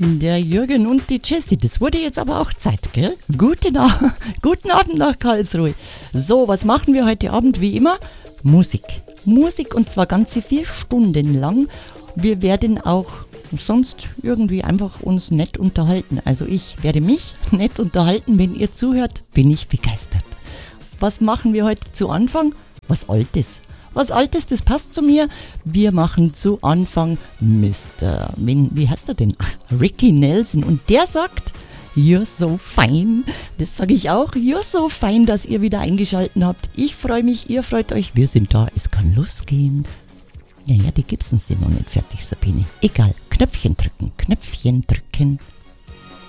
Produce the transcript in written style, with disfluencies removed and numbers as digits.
Der Jürgen und die Jessie, das wurde jetzt aber auch Zeit, gell? Guten Abend nach Karlsruhe. So, was machen wir heute Abend wie immer? Musik. Musik und zwar ganze 4 Stunden lang. Wir werden auch sonst irgendwie einfach uns nett unterhalten. Also ich werde mich nett unterhalten. Wenn ihr zuhört, bin ich begeistert. Was machen wir heute zu Anfang? Was Altes. Was Altes, das passt zu mir. Wir machen zu Anfang wie heißt er denn? Ricky Nelson. Und der sagt, you're so fine. Das sage ich auch. You're so fine, dass ihr wieder eingeschaltet habt. Ich freue mich, ihr freut euch. Wir sind da. Es kann losgehen. Ja, die Gibsons sind noch nicht fertig, Sabine. Egal. Knöpfchen drücken. Knöpfchen drücken.